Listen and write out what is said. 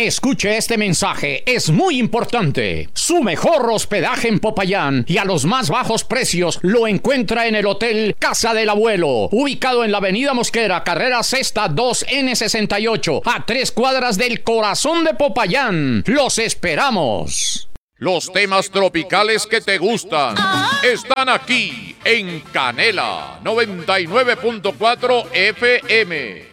Escuche este mensaje, es muy importante. Su mejor hospedaje en Popayán y a los más bajos precios lo encuentra en el Hotel Casa del Abuelo, ubicado en la Avenida Mosquera, carrera sexta 2N68, a 3 cuadras del corazón de Popayán. ¡Los esperamos! Los temas tropicales que te gustan están aquí en Canela 99.4 FM.